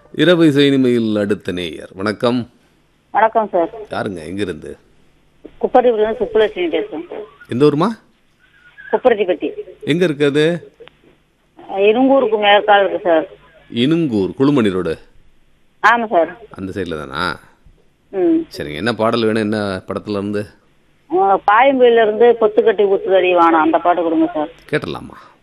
இரவு இசை இனிமையில் அடுத்த நேயர். வணக்கம். வணக்கம் சார். யாருங்க, எங்கிருந்து? குப்பரட்டிப்பட்டி சுப்புலட்சுமி பேசுறேன். எந்த ஊருமா? குப்பரட்டிப்பட்டி. எங்க இருக்கு அது? இருங்கூருக்கு மேற்கால் இருக்கு சார். இனுங்கூர், குழுமணி ரோடு. ஆமா சார். அந்த சைடில் தானா? ம். சரிங்க. என்ன பாடல் வேணும்? என்ன படத்துல இருந்து? பாயம்பேல இருந்து பொத்துக்கட்டி ஊத்துதடி வானம் அந்த பாட்டு கொடுங்க சார். கேட்டலாமா?